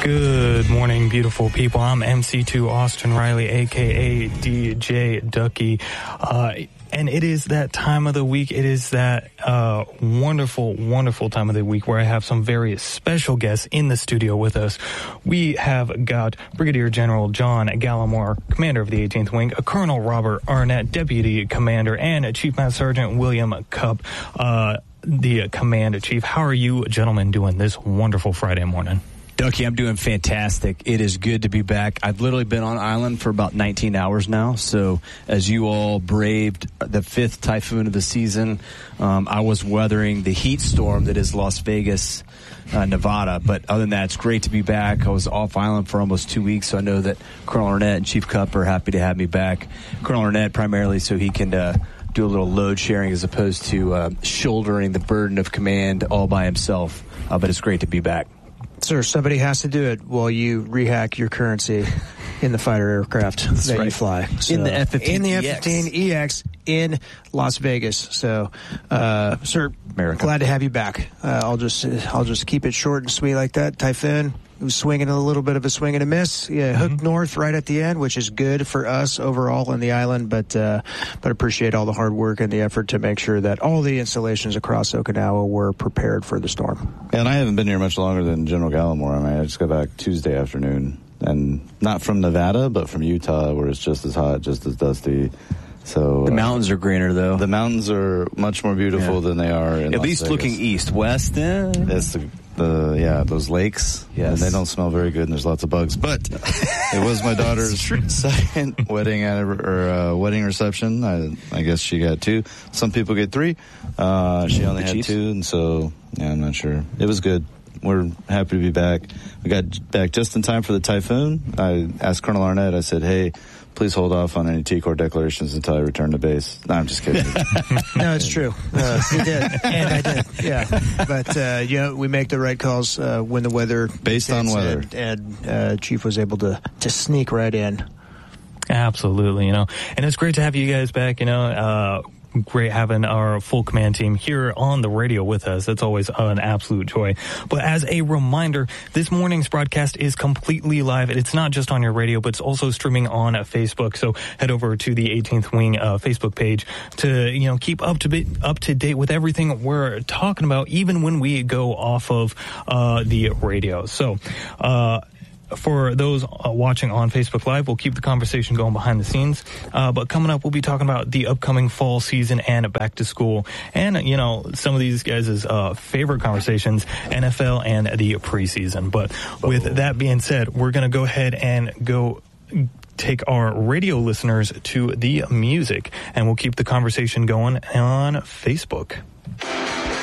Good morning, beautiful people. I'm MC2 Austin Riley, a.k.a. DJ Ducky. And it is that time of the week. It is that wonderful, wonderful time of the week where I have some very special guests in the studio with us. We have got Brigadier General John Gallimore, Commander of the 18th Wing, Colonel Robert Arnett, Deputy Commander, and Chief Master Sergeant William Cupp, the Command Chief. How are you gentlemen doing this wonderful Friday morning? Ducky, I'm doing fantastic. It is good to be back. I've literally been on island for about 19 hours now. So as you all braved the fifth typhoon of the season, I was weathering the heat storm that is Las Vegas, Nevada. But other than that, it's great to be back. I was off island for almost 2 weeks, so I know that Colonel Arnett and Chief Cupp are happy to have me back. Colonel Arnett primarily so he can do a little load sharing as opposed to shouldering the burden of command all by himself. But it's great to be back. Sir, somebody has to do it while you rehack your currency in the fighter aircraft you fly. So, in the F-15EX. In the F-15EX in Las Vegas. So, sir, America. Glad to have you back. I'll just keep it short and sweet like that. Typhoon. It was swinging a little bit of a swing and a miss. Yeah, hooked north right at the end, which is good for us overall on the island. But appreciate all the hard work and the effort to make sure that all the installations across Okinawa were prepared for the storm. And I haven't been here much longer than General Gallimore. I mean, I just got back Tuesday afternoon, and not from Nevada, but from Utah, where it's just as hot, just as dusty. So the mountains are greener, though. The mountains are much more beautiful than they are in At Las least Vegas. looking east, west. It's those lakes. Yes. And they don't smell very good, and there's lots of bugs. But it was my daughter's second wedding wedding reception. I guess she got 2. Some people get 3. She only had 2, and so I'm not sure. It was good. We're happy to be back. We got back just in time for the typhoon. I asked Colonel Arnett. I said, "Hey, please hold off on any T-Corps declarations until I return to base." No, I'm just kidding. No, it's true. He did, and I did. Yeah, but we make the right calls when the weather based on weather, and Chief was able to sneak right in. Absolutely, and it's great to have you guys back. Great having our full command team here on the radio with us. That's always an absolute joy. But as a reminder, this morning's broadcast is completely live. It's not just on your radio, but it's also streaming on Facebook. So head over to the 18th Wing Facebook page to keep up to date with everything we're talking about, even when we go off of the radio. So for those watching on Facebook Live, we'll keep the conversation going behind the scenes. But coming up, we'll be talking about the upcoming fall season and back to school. And, some of these guys' favorite conversations, NFL and the preseason. But with that being said, we're going to go ahead and go take our radio listeners to the music. And we'll keep the conversation going on Facebook.